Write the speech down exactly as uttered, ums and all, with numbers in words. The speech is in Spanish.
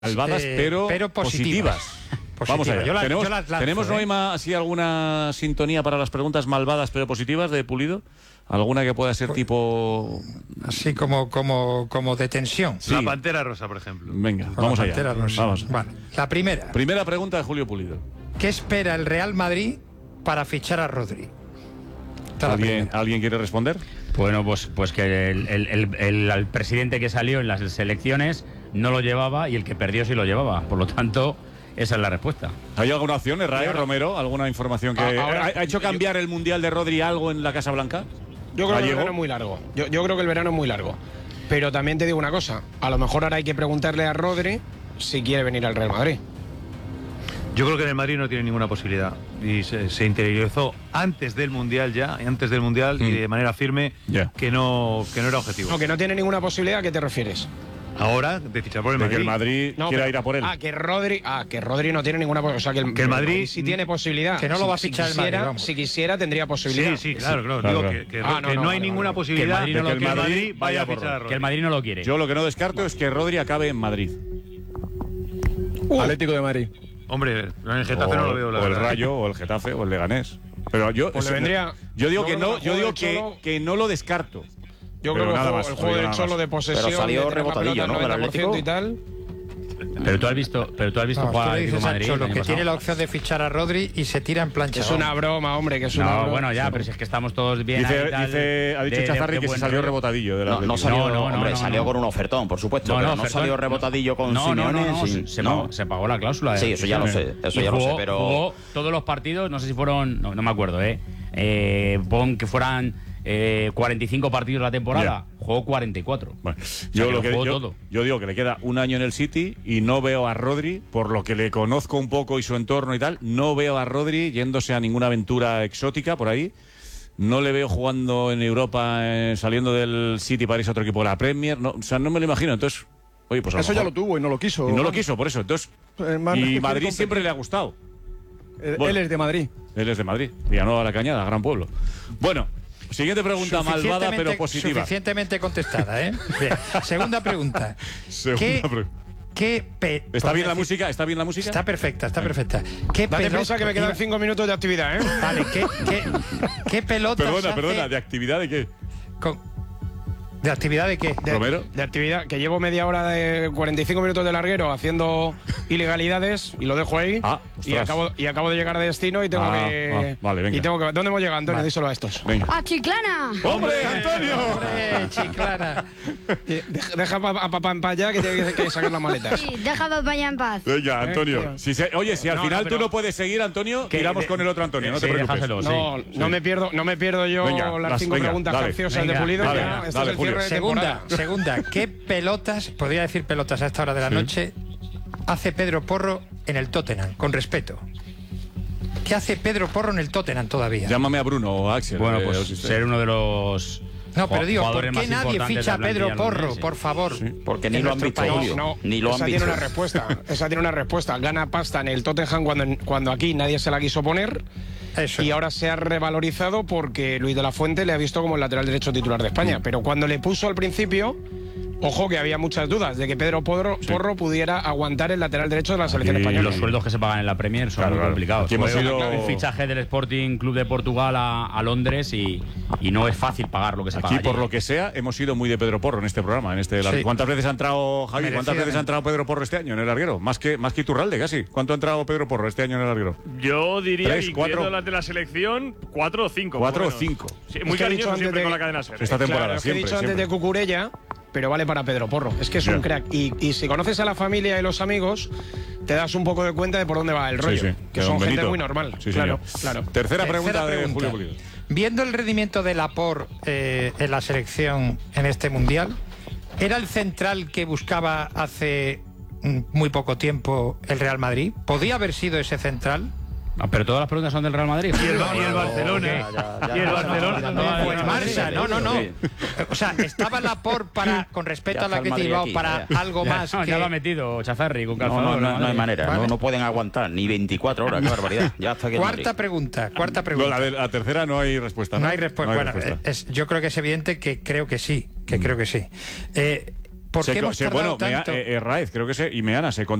Malvadas, eh, pero, pero positivas. positivas. Vamos allá. Yo la, ¿Tenemos, yo las lanzo, ¿tenemos ¿eh? Noema, así alguna sintonía para las preguntas malvadas pero positivas de Pulido? ¿Alguna que pueda ser pues, tipo...? Así como, como, como de tensión. Sí. La Pantera Rosa, por ejemplo. Venga, Con vamos la allá. Pantera Rosa. Vamos. Vale. La primera. Primera pregunta de Julio Pulido. ¿Qué espera el Real Madrid para fichar a Rodri? ¿Alguien, ¿Alguien quiere responder? Bueno, pues, pues que el, el, el, el, el presidente que salió en las elecciones no lo llevaba y el que perdió sí lo llevaba. Por lo tanto, esa es la respuesta. ¿Hay alguna opción, Rayo, Romero? ¿Alguna información que Ahora, ha, ha hecho cambiar yo, el Mundial de Rodri algo en la Casa Blanca? Yo creo ¿Gallego? que el verano es muy largo. Yo, yo creo que el verano es muy largo. Pero también te digo una cosa. A lo mejor ahora hay que preguntarle a Rodri si quiere venir al Real Madrid. Yo creo que en el Madrid no tiene ninguna posibilidad. Y se, se interiorizó antes del Mundial ya, antes del Mundial, mm. y de manera firme, yeah. que, no, que no era objetivo. No, que no tiene ninguna posibilidad. ¿A qué te refieres? Ahora, de fichar por el de Madrid. que el Madrid no, quiera pero, ir a por él. Ah, que Rodri, ah, que Rodri no tiene ninguna posibilidad. O sea, que el, que el Madrid sí tiene posibilidad. Que no lo va a si, fichar si el Madrid, quisiera, vamos. Si quisiera, tendría posibilidad. Sí, sí, claro, claro. claro, Digo claro. que, que, ah, no, que no, no hay vale, ninguna vale. posibilidad que de el que el Madrid Madrid vaya a por fichar a Rodri. Que el Madrid no lo quiere. Yo lo que no descarto es que Rodri acabe en Madrid. Uh. Atlético de Madrid. Hombre, en el Getafe o, no lo veo. La o el verdad. Rayo, o el Getafe, o el Leganés. Pero yo, Pues le vendría, yo digo yo que creo no, que yo el digo juego que, del Cholo, que no lo descarto. Yo Pero creo que nada el juego, más, el juego del nada Cholo más. de posesión, Pero salió de tener la rebotadillo, pelota ¿no? Del al noventa por ciento Atlético. y tal. Pero tú has visto, pero tú has visto No, jugar tú al le Atlético dices de a Madrid. Cholo el año que pasado. tiene la opción de fichar a Rodri y se tira en plancha. Es una broma, hombre, que es una No, broma. bueno, ya, pero si es que estamos todos bien. Dice, ahí, tal, dice, ha dicho de- de- Chazarri de que se buen salió rollo. rebotadillo de la No, no Atlético. salió, No, no, hombre, no, salió no. con un ofertón, por supuesto, No, pero no, no ofertón, salió rebotadillo con No, no, Simeone. no, no, sin- se, no. pagó, se pagó la cláusula. Sí, eso ya lo sé, eso Y ya lo jugó- sé, pero- jugó todos los partidos, no sé si fueron, no, no me acuerdo, ¿eh? eh pon que fueran eh, cuarenta y cinco partidos la temporada, Yeah. jugó cuarenta y cuatro. Bueno, O sea, yo, que lo lo que, jugó yo, todo. yo digo que le queda un año en el City y no veo a Rodri, por lo que le conozco un poco y su entorno y tal, no veo a Rodri yéndose a ninguna aventura exótica por ahí. No le veo jugando en Europa, eh, saliendo del City para irse a otro equipo de la Premier. No, o sea, no me lo imagino. Entonces, oye, pues a lo Eso ya mejor- lo tuvo y no lo quiso. Y no lo quiso, por eso. Entonces, Eh, más y que quiere Madrid competir. siempre le ha gustado. Eh, Bueno. Él es de Madrid. Él es de Madrid. Villanueva la Cañada, gran pueblo. Bueno, siguiente pregunta malvada Suficientemente- pero positiva. Suficientemente contestada, ¿eh? Bien. Segunda pregunta. Segunda ¿Qué, pre- qué pe- ¿Está podría bien la decir- música? ¿Está bien la música? Está perfecta, está perfecta. ¿Qué Date pelota- prisa que me quedan iba- cinco minutos de actividad, ¿eh? Vale, ¿qué, qué, qué pelotas Perdona, hace perdona, ¿de actividad de qué? con- ¿De actividad de qué? De, ¿Romero? de actividad, que llevo media hora de cuarenta y cinco minutos de larguero haciendo ilegalidades y lo dejo ahí. Ah, y, ostras. acabo, y acabo de llegar de destino y tengo Ah, que. ah, vale, venga. Y tengo que. ¿Dónde hemos llegado, Antonio? Vale. Díselo a estos. Venga. ¡A Chiclana! ¡Hombre, Antonio! ¡Hombre, Chiclana! Eh, Deja, deja a papá en paz ya que tiene que sacar las maletas. Sí, deja a Papá en paz. Venga, Antonio. tío. Si se- oye, si al No, final no, tú pero- no puedes seguir, Antonio, Que- tiramos de- con el otro Antonio, no sí, te preocupes. déjaselo. No, sí, no sí. me pierdo, no me pierdo yo Venga, las las- cinco venga, preguntas dale. capciosas Venga, de Pulido. dale, ya, este dale, es el Julio. cierre de Segunda, temporada. segunda. ¿Qué pelotas, podría decir pelotas a esta hora de la noche, hace Pedro Porro en el Tottenham? Con respeto. ¿Qué hace Pedro Porro en el Tottenham todavía? Llámame a Bruno o a Axel. Bueno, eh, pues os- ser uno de los No, pero digo, ¿por jugadores qué más nadie importantes ficha a de la Pedro plantilla Porro, londinense. por favor? Porque En ni lo han nuestro visto, país. Julio. No, Ni lo han esa visto. tiene una respuesta. Esa tiene una respuesta. Gana pasta en el Tottenham cuando, cuando aquí nadie se la quiso poner. Eso. Y ahora se ha revalorizado porque Luis de la Fuente le ha visto como el lateral derecho titular de España. Pero cuando le puso al principio, ojo que había muchas dudas de que Pedro Porro, Porro pudiera aguantar el lateral derecho de la selección Aquí española. Los sueldos que se pagan en la Premier son Claro, muy claro. complicados. Aquí hemos Fue ido- un fichaje del Sporting Club de Portugal a, a Londres y, y no es fácil pagar lo que se Aquí, paga por allí. lo que sea, hemos sido muy de Pedro Porro en este programa. En este Sí. ¿Cuántas veces ha entrado, Javi? ¿Cuántas Merecidamente. veces ha entrado Pedro Porro este año en el larguero? Más que, más que Iturralde, casi. ¿Cuánto ha entrado Pedro Porro este año en el larguero? Yo diría Tres, que cuatro. incluyendo las de la selección, cuatro o cinco. ¿Cuatro por o lo menos. cinco? Sí, Es muy que he dicho cariñoso antes siempre de- con la cadena SER. Esta temporada, Claro, es que siempre. he dicho siempre. antes de Cucurella, pero vale para Pedro Porro. Es que es Ya. un crack. Y, y si conoces a la familia y los amigos, te das un poco de cuenta de por dónde va el Sí, rollo. sí, Que de son don gente Benito. muy normal. Sí, claro, señor. claro. Tercera, pregunta Tercera de pregunta. Julio Pulido. Viendo el rendimiento de Laporte eh, en la selección en este mundial, ¿era el central que buscaba hace mm, muy poco tiempo el Real Madrid? ¿Podía haber sido ese central? Ah, pero todas las preguntas son del Real Madrid. Y el, Ba- y el Barcelona. Ya, ya, ya, y el ya, Barcelona. ya, ya, No, ya, no, Pues no, Marsa, no, no, no. Sí. O sea, estaba Laporte para, con respeto Ya a la está el que Madrid Bilbao, aquí, para ya. algo Ya, más no, que... ya lo ha metido Chazarri con No, calzador. no, no, la no hay madre. manera. Vale. No, no pueden aguantar ni veinticuatro horas. Qué barbaridad. Ya está aquí el Cuarta Madrid. pregunta, cuarta No, pregunta. la, de, la tercera no hay respuesta. No, No hay respuesta. No hay Bueno, respuesta. es- yo creo que es evidente que creo que sí, que creo que sí. Eh, ¿Por Se qué co- hemos se- tardado bueno, Mea- tanto? eh, eh, Raez, creo que se, y Meana se